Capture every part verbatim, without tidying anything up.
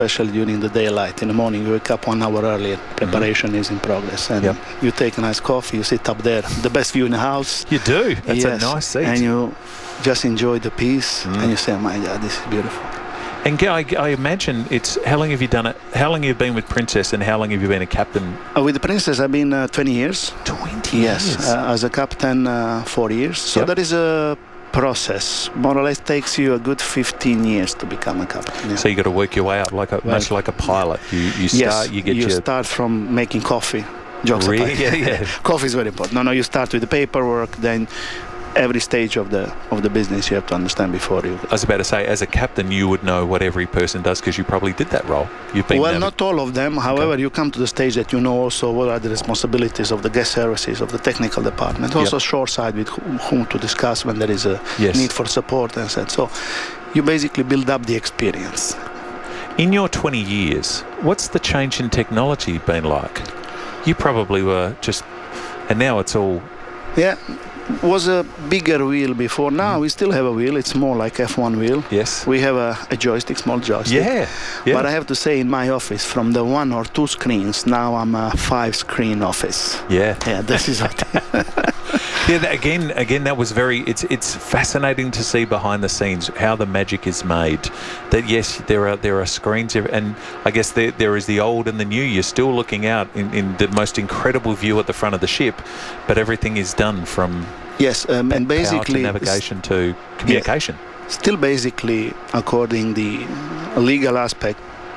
especially during the daylight. In the morning, you wake up one hour earlier. Preparation mm-hmm. is in progress. And yep. you take a nice coffee, you sit up there. The best view in the house. You do. That's yes. a nice seat. And you just enjoy the peace. Mm. And you say, oh my God, this is beautiful. And I, I imagine it's, how long have you done it? How long have you been with Princess and how long have you been a captain? Uh, with the Princess, I've been uh, twenty years. twenty yes, years? Yes, uh, as a captain, uh, four years. So yep. that is a process. More or less takes you a good fifteen years to become a captain. Yeah. So you got to work your way up, like a, well, much like a pilot. You, you start, yes, you get you your... start from making coffee. Jokes really? apart. Yeah, yeah. Coffee is very important. No, no, you start with the paperwork, then every stage of the of the business you have to understand before you. I was about to say, as a captain, you would know what every person does because you probably did that role. You've been well, navi- not all of them. However, okay. you come to the stage that you know also what are the responsibilities of the guest services, of the technical department, also yep. shore side with whom, whom to discuss when there is a yes. need for support and so. So you basically build up the experience. In your twenty years, what's the change in technology been like? You probably were just, and now it's all... Yeah. Was a bigger wheel before. Now mm. we still have a wheel. It's more like F one wheel. Yes. We have a, a joystick, small joystick. Yeah. yeah. But I have to say, in my office, from the one or two screens, now I'm a five-screen office. Yeah. Yeah, this is what... yeah, that, again, again, that was very... It's it's fascinating to see behind the scenes how the magic is made. That, yes, there are there are screens, and I guess there there is the old and the new. You're still looking out in, in the most incredible view at the front of the ship, but everything is done from... Yes, um, and basically... Power to navigation to communication. Yeah, still basically, according the legal aspect,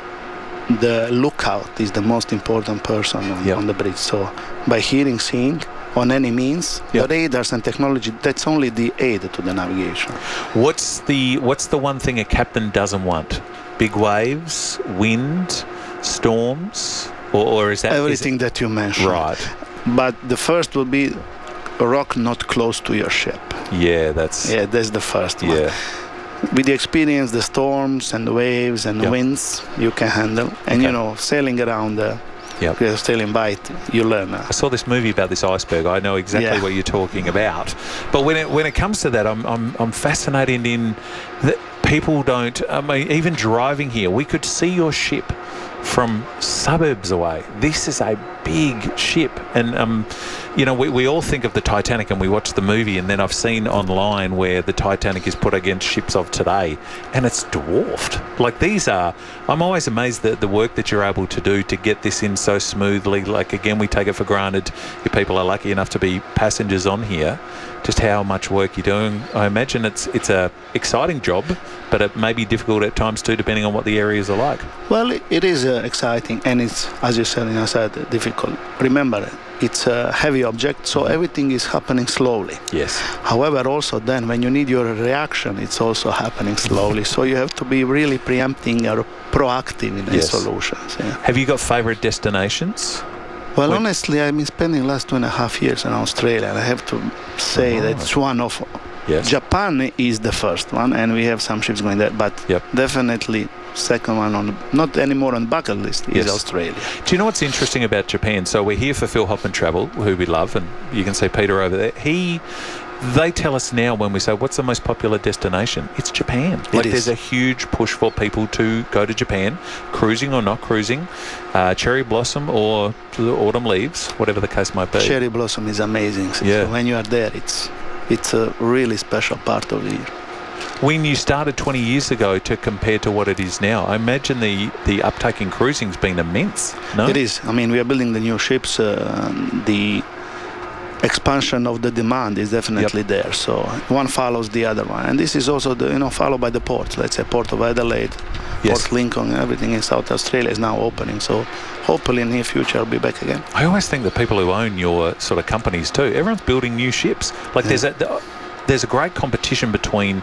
the lookout is the most important person on, yep. on the bridge. So by hearing, seeing, on any means, yep. the radars and technology, that's only the aid to the navigation. What's the What's the one thing a captain doesn't want? Big waves, wind, storms, or, or is that... Everything is it, that you mentioned. Right. But the first will be a rock not close to your ship. Yeah, that's... Yeah, that's the first one. Yeah. With the experience, the storms and the waves and the yep. winds, you can handle. And, okay. you know, sailing around the... Yep. You're sailing by it, you learn that. I saw this movie about this iceberg. I know exactly yeah. what you're talking about. But when it when it comes to that, I'm I'm I'm fascinated in that people don't. I mean, even driving here, we could see your ship from suburbs away. This is a big ship, and um, you know, we, we all think of the Titanic and we watch the movie, and then I've seen online where the Titanic is put against ships of today, and it's dwarfed. Like these are, I'm always amazed at the work that you're able to do to get this in so smoothly. Like again, we take it for granted if people are lucky enough to be passengers on here, just how much work you're doing. I imagine it's it's a exciting job, but it may be difficult at times too, depending on what the areas are like. Well, it is uh, exciting, and it's, as you said, I said, difficult. Remember, it's a heavy object, so everything is happening slowly. Yes. However, also then, when you need your reaction, it's also happening slowly. So you have to be really preempting or proactive in yes. the solutions. Yeah. Have you got favourite destinations? Well, Wait. honestly, I've been spending last two and a half years in Australia, and I have to say oh. that it's one of... Yes. Japan is the first one, and we have some ships going there, but yep. definitely second one on, not anymore on bucket list, is yes. Australia. Do you know what's interesting about Japan? So we're here for Phil Hoffman Travel, who we love, and you can see Peter over there. He... They tell us now when we say, what's the most popular destination? It's Japan. It like is. There's a huge push for people to go to Japan, cruising or not cruising, uh, cherry blossom or the autumn leaves, whatever the case might be. Cherry blossom is amazing. So yeah. when you are there, it's it's a really special part of the year. When you started twenty years ago to compare to what it is now, I imagine the, the uptake in cruising's been immense, no? It is. I mean, we are building the new ships. Uh, the expansion of the demand is definitely yep. there. So one follows the other one. And this is also, the, you know, followed by the ports. Let's say Port of Adelaide, yes. Port Lincoln, everything in South Australia is now opening. So hopefully in the near future I'll be back again. I always think that people who own your sort of companies too, everyone's building new ships. Like yeah. there's a there's a great competition between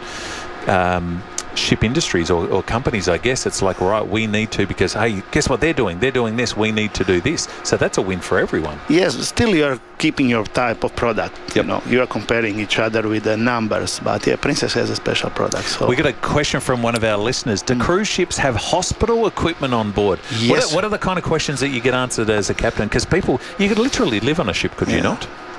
um, ship industries or, or companies, I guess. It's like, right, we need to, because, hey, guess what they're doing? They're doing this, we need to do this. So that's a win for everyone. Yes, still you're keeping your type of product. Yep. You know, you are comparing each other with the numbers, but yeah, Princess has a special product. So we got a question from one of our listeners. Do mm. cruise ships have hospital equipment on board? Yes. What are, what are the kind of questions that you get answered as a captain? Because people, you could literally live on a ship, could yeah. you not?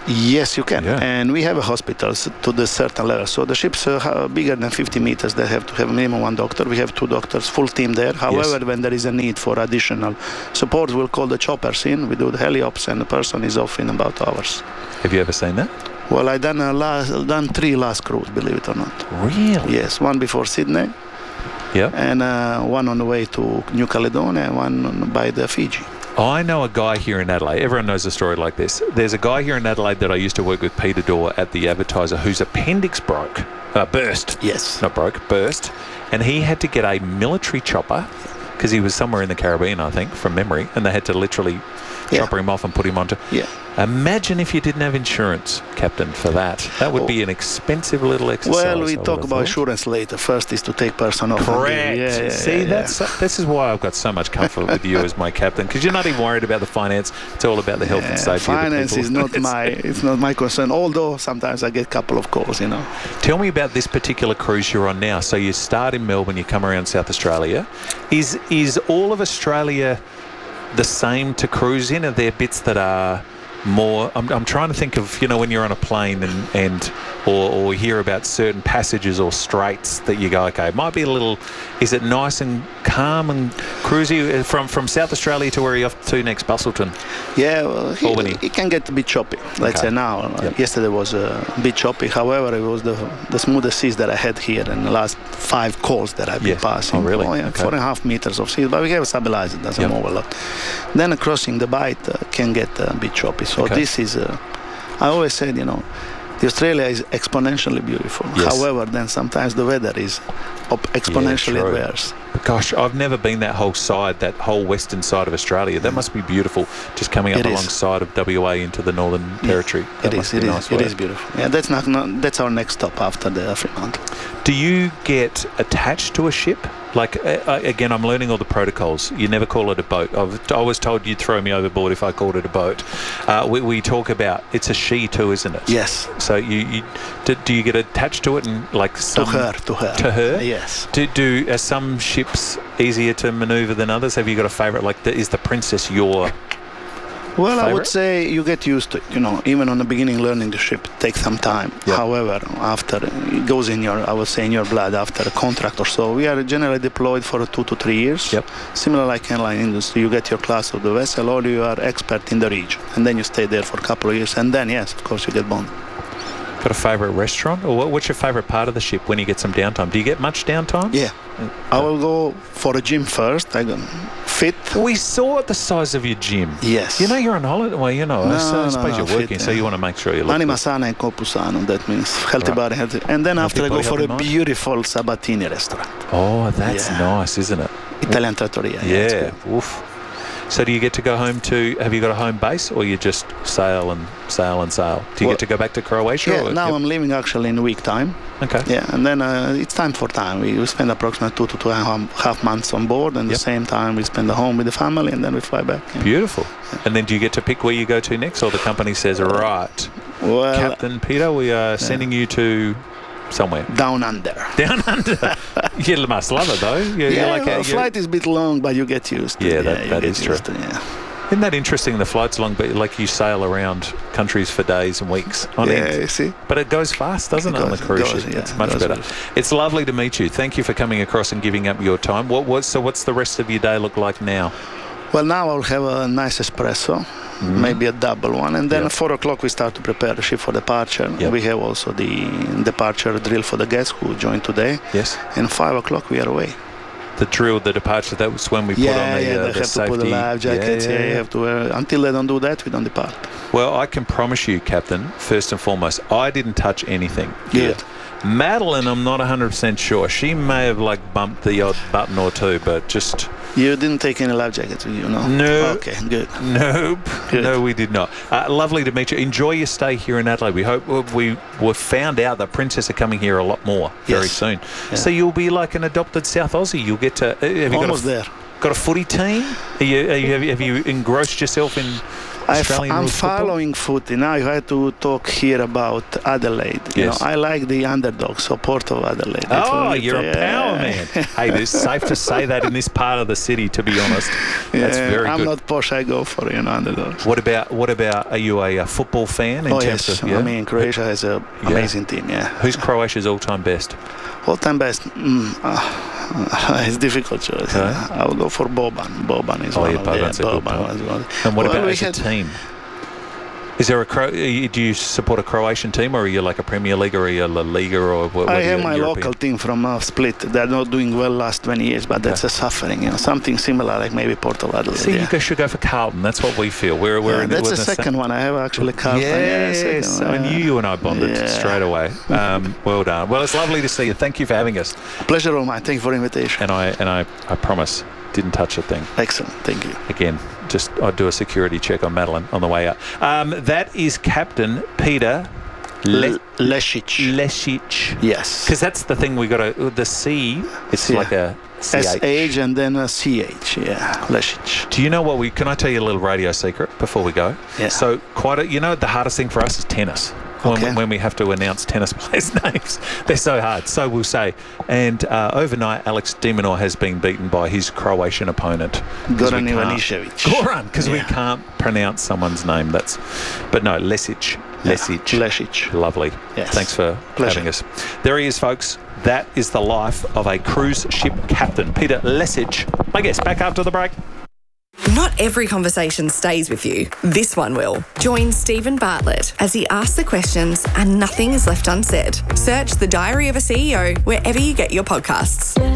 Yes, you can. Yeah. And we have a hospitals to the certain level. So the ships are bigger than fifty meters. They have to have minimum one doctor. We have two doctors, full team there. However, Yes. when there is a need for additional support, we'll call the choppers in. We do the heliops, and the person is off in about hours. Have you ever seen that? Well, I done a last, done three last cruise, believe it or not. Really? Yes, one before Sydney, Yeah. and uh, one on the way to New Caledonia, and one on, by the Fiji. I know a guy here in Adelaide. Everyone knows a story like this. There's a guy here in Adelaide that I used to work with, Peter Dorr, at the Advertiser, whose appendix broke, uh, burst. Yes. Not broke, burst. And he had to get a military chopper because he was somewhere in the Caribbean, I think, from memory, and they had to literally Yeah. chopper him off and put him onto. Yeah. Imagine if you didn't have insurance, Captain, for that. That would be an expensive little exercise. Well, we I talk would have about thought. insurance later. First is to take person off. Correct. Yeah, yeah, See, yeah, that's this is why I've got so much comfort with you as my captain, because you're not even worried about the finance. It's all about the health yeah. and safety. Finance of the is people. not my it's not my concern. Although sometimes I get a couple of calls, you know. Tell me about this particular cruise you're on now. So you start in Melbourne, you come around South Australia. Is is all of Australia the same to cruise in? Are there bits that are more? I'm, I'm trying to think of, you know, when you're on a plane and, and or, or hear about certain passages or straits that you go, okay, it might be a little, is it nice and calm and cruisy from, from South Australia to where you're off to next, Bustleton? Yeah, well, Albany. it, it can get a bit choppy. Let's Okay. say now. Uh, Yep. Yesterday was a bit choppy. However, it was the the smoothest seas that I had here in the last five calls that I've been Yes. passing. Oh, really? Oh, yeah, Okay. four and a half meters of sea, but we have stabilized. It doesn't Yep. move a lot. Then uh, crossing the bight uh, can get a bit choppy. So Okay. this is. Uh, I always said, you know, the Australia is exponentially beautiful. Yes. However, then sometimes the weather is up exponentially true. adverse. Gosh, I've never been that whole side, that whole western side of Australia. That must be beautiful, just coming up It is. alongside of W A into the Northern Territory. That It must is. be It nice is. It work. is beautiful. Yeah, that's not, not. That's our next stop after the Fremantle. Do you get attached to a ship? Like, uh, uh, again, I'm learning all the protocols. You never call it a boat. I've, I was told you'd throw me overboard if I called it a boat. Uh, we, we talk about, it's a she too, isn't it? Yes. So you, you do, do you get attached to it and like some, To her, to her. To her? Yes. Do, do are some ships easier to manoeuvre than others? Have you got a favourite? Like, the, is the Princess your? Well, I Favourite? would say you get used to it. You know, even on the beginning, learning the ship takes some time. Yep. However, after it goes in your, I would say, in your blood after a contract or so. We are generally deployed for two to three years. Yep. Similar like airline industry, you get your class of the vessel, or you are expert in the region, and then you stay there for a couple of years, and then yes, of course, you get bonded. Got a favourite restaurant, or what, what's your favourite part of the ship when you get some downtime? Do you get much downtime? Yeah. I will go for a gym first. I go fit. We saw the size of your gym. Yes. You know you're on holiday. Well, you know, I No, s- I no, suppose no, you're fit, working, so yeah. you want to make sure you look Anima good. sana and corpus sano. That means healthy Right. body, healthy. And then Healthy after I go body, for a healthy mind. beautiful Sabatini restaurant, Oh, that's Yeah. nice, isn't it? Italian trattoria. Yeah. it's Yeah. good. Oof. So do you get to go home to? Have you got a home base, or you just sail and sail and sail? Do you Well, get to go back to Croatia? Yeah. or- Now Yep. I'm leaving actually in a week time. Okay. Yeah, and then uh, it's time for time. We, we spend approximately two to two and a half, half months on board, and Yep. the same time we spend at home with the family, and then we fly back. Yeah. Beautiful. And then do you get to pick where you go to next, or the company says, right, Well, Captain Peter, we are sending you to somewhere down under. down under. You must love it though. You're, Yeah, you're like well, a, the you're- flight is a bit long, but you get used to Yeah, it. that- you that get is true. used to it, yeah. Isn't that interesting? The flight's long, but like you sail around countries for days and weeks on Yeah, end. you see. But it goes fast, doesn't it, It on the goes- cruise it goes, ship? yeah, It's it much goes better. fast. It's lovely to meet you. Thank you for coming across and giving up your time. What was so? What's the rest of your day look like now? Well, now I'll have a nice espresso, maybe a double one, and then Yep. at four o'clock we start to prepare the ship for departure. Yep. We have also the departure drill for the guests who joined today, Yes. and five o'clock we are away. The drill, the departure. That was when we put yeah, on the, yeah, uh, they the have safety. to put the life jackets. Yeah, you have to wear. Until they don't do that, we don't depart. Well, I can promise you, Captain, first and foremost, I didn't touch anything. Good. Madeline, I'm not one hundred percent sure. She may have like bumped the odd button or two, but just You didn't take any life jackets with you, no? No. Okay, good. nope. Good. No, we did not. Uh, lovely to meet you. Enjoy your stay here in Adelaide. We hope we we found out that Princess are coming here a lot more very Yes. soon. Yeah. So you'll be like an adopted South Aussie. You'll get to. uh, Have you Almost got a, there. Got a footy team? Are you, are you, have, you, have you engrossed yourself in I've, Australian I'm rules football? following footy. Now you had to talk here about Adelaide. You Yes. know, I like the underdog, so Port of Adelaide. That's Oh, what it- you're a yeah. power man. Hey, it's safe to say that in this part of the city, to be honest. That's Yeah, very I'm good. not posh. I go for you know underdogs. What about, what about, are you a, uh football fan? In Oh terms yes, of, yeah? I mean Croatia has an Yeah. amazing team. Yeah. Who's Croatia's all-time best? All-time best. Mm, uh, it's difficult choice. Okay. I would go for Boban. Boban is Oh, one yeah, of Boban's a the good Boban one. was one. And what Well, about we as a had- team? Is there a Cro- do you support a Croatian team, or are you like a Premier League, or are you a La Liga, or what? I what have you- my European? local team from uh, Split. They're not doing well last twenty years, but that's a suffering. You know, something similar like maybe Port of Adelaide. See, yeah. you guys should go for Carlton. That's what we feel. We're we're Yeah, in, that's we're the in second one. I have actually Carlton. Yes, Yeah, second one, I knew yeah. you and I bonded Yeah. straight away. Um, well done. Well, it's lovely to see you. Thank you for having us. Pleasure all mine. Thank you for the invitation. And I and I, I promise, didn't touch a thing. Excellent. Thank you. Again, just I'd do a security check on Madeline on the way out. Um, that is Captain Peter Le- Lesic. Lesic. Yes. Because that's the thing we got to. The C, it's Yeah. like a C S H. H and then a C H. Yeah. Lesic. Do you know what we? Can I tell you a little radio secret before we go? Yeah. So quite a, you know, the hardest thing for us is tennis. When, Okay. when we have to announce tennis players' names, they're so hard. So we'll say. And uh, overnight, Alex de Minaur has been beaten by his Croatian opponent. 'Cause Goran we can't- Ivanišević. Goran, because we Yeah. can't pronounce someone's name. That's, but no, Lesic. Lesic. Lesic. Lovely. Yes. Thanks for Pleasure. having us. There he is, folks. That is the life of a cruise ship captain, Peter Lesic. I guess back after the break. Not every conversation stays with you. This one will. Join Stephen Bartlett as he asks the questions and nothing is left unsaid. Search The Diary of a C E O wherever you get your podcasts.